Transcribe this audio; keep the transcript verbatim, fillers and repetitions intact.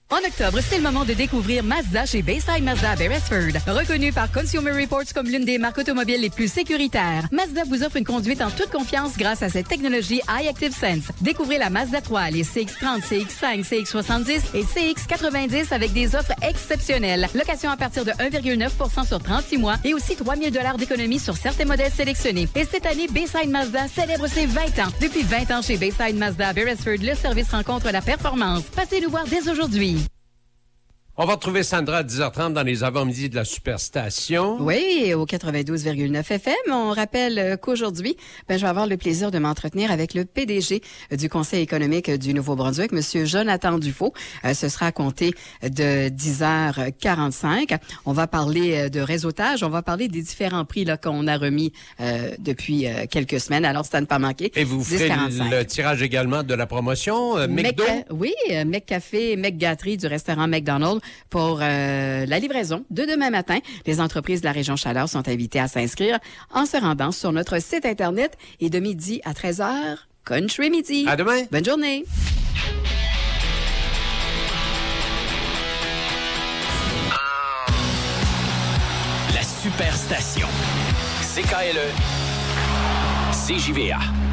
En octobre, c'est le moment de découvrir Mazda chez Bayside Mazda à Beresford. Reconnu par Consumer Reports comme l'une des marques automobiles les plus sécuritaires, Mazda vous offre une conduite en toute confiance grâce à cette technologie iActive Sense. Découvrez la Mazda trois, les C X trente, C X cinq, C X soixante-dix et C X quatre-vingt-dix avec des offres exceptionnelles. Location à partir de un virgule neuf pour cent sur trente-six mois et aussi trois mille dollars d'économie sur certains modèles sélectionnés. Et cette année, Bayside Mazda célèbre ses vingt ans. Depuis vingt ans chez Bayside Mazda à Beresford, le service rencontre la performance. Passez nous voir dès aujourd'hui. On va retrouver Sandra à dix heures trente dans les avant-midi de la Superstation. Oui, au quatre-vingt-douze virgule neuf F M. On rappelle qu'aujourd'hui, ben, je vais avoir le plaisir de m'entretenir avec le P D G du Conseil économique du Nouveau-Brunswick, M. Jonathan Dufault. Euh, ce sera à compter de dix heures quarante-cinq. On va parler de réseautage. On va parler des différents prix là qu'on a remis euh, depuis euh, quelques semaines. Alors, c'est à ne pas manquer. Et vous ferez le tirage également de la promotion euh, McDo? Mec, oui, McCafé, McGattery du restaurant McDonald's pour euh, la livraison de demain matin. Les entreprises de la région Chaleur sont invitées à s'inscrire en se rendant sur notre site Internet et de midi à treize heures, Country Midi. À demain. Bonne journée. La Superstation. C K L E. C J V A.